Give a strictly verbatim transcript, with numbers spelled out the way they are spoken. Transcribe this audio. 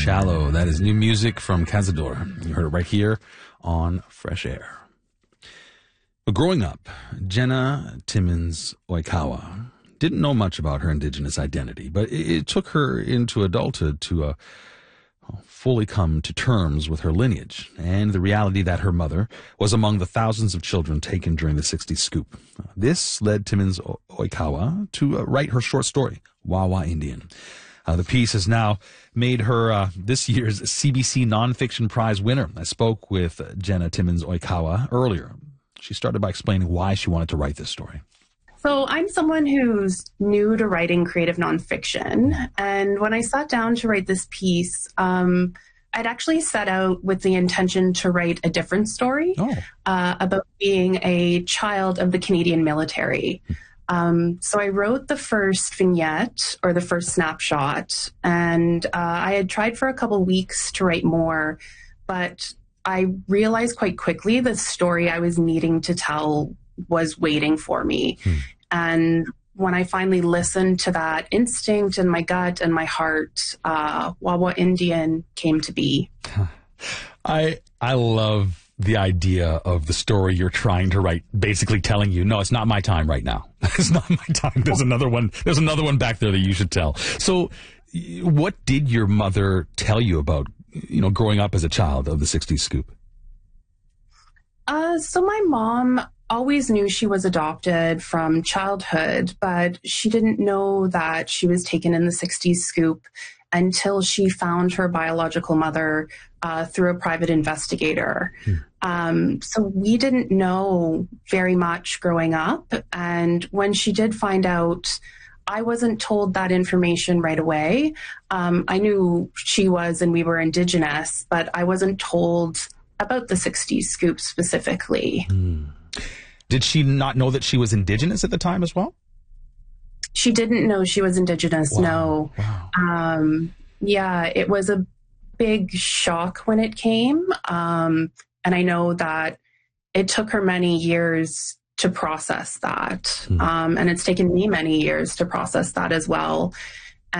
Shallow. That is new music from Cazador. You heard it right here on Fresh Air. But growing up, Jenna Timmins Oikawa didn't know much about her Indigenous identity, but it, it took her into adulthood to uh, fully come to terms with her lineage and the reality that her mother was among the thousands of children taken during the sixties scoop. This led Timmins Oikawa to uh, write her short story, Wawa Indian. Uh, the piece has now made her uh, this year's C B C Nonfiction Prize winner. I spoke with Jenna Timmins Oikawa earlier. She started by explaining why she wanted to write this story. So I'm someone who's new to writing creative nonfiction. And when I sat down to write this piece, um, I'd actually set out with the intention to write a different story oh. uh, about being a child of the Canadian military. Um, so I wrote the first vignette or the first snapshot, and uh, I had tried for a couple weeks to write more, but I realized quite quickly the story I was needing to tell was waiting for me. Hmm. And when I finally listened to that instinct in my gut and my heart, uh, Wawa Indian came to be. I I love the idea of the story you're trying to write, basically telling you, no, it's not my time right now. It's not my time. There's another one. There's another one back there that you should tell. So what did your mother tell you about, you know, growing up as a child of the sixties scoop? Uh, so my mom always knew she was adopted from childhood, but she didn't know that she was taken in the sixties scoop until she found her biological mother uh, through a private investigator. Hmm. Um, so we didn't know very much growing up. And when she did find out, I wasn't told that information right away. Um, I knew she was and we were Indigenous, but I wasn't told about the sixties scoop specifically. Hmm. Did she not know that she was Indigenous at the time as well? She didn't know she was Indigenous, wow. no. Wow. Um, yeah, it was a big shock when it came. Um, and I know that it took her many years to process that. Mm. Um, and it's taken me many years to process that as well.